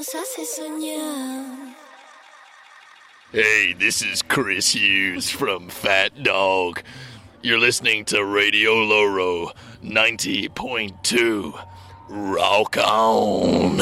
nos hace soñar. Hey, this is Chris Hughes from Fat Dog. You're listening to Radio Loro 90.2. Rock on!